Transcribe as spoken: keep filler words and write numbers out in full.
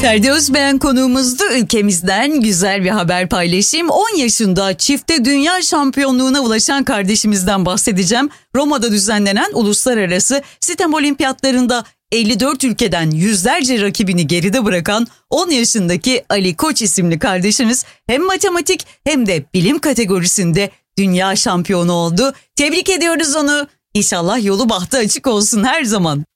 Ferdi Özbeğen konuğumuzdu. Ülkemizden güzel bir haber paylaşayım. on yaşında çifte dünya şampiyonluğuna ulaşan kardeşimizden bahsedeceğim. Roma'da düzenlenen uluslararası sitem olimpiyatlarında elli dört ülkeden yüzlerce rakibini geride bırakan on yaşındaki Ali Koç isimli kardeşimiz hem matematik hem de bilim kategorisinde dünya şampiyonu oldu. Tebrik ediyoruz onu. İnşallah yolu bahtı açık olsun her zaman.